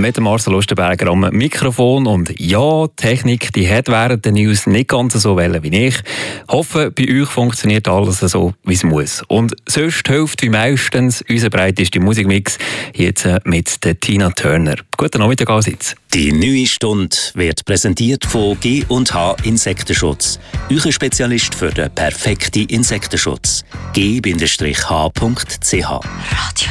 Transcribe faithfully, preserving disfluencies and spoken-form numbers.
mit dem Marcel Lustenberger am Mikrofon. Und ja, die Technik die hat während der News nicht ganz so welle wie ich. Hoffe, bei euch funktioniert alles so, wie es muss. Und sonst hilft wie meistens unser breitester Musikmix jetzt mit der Tina Turner. Guten Nachmittag allseits. Die neue Stunde wird präsentiert von G und H Insektenschutz. Euer Spezialist für den perfekten Insektenschutz. G H Punkt C H.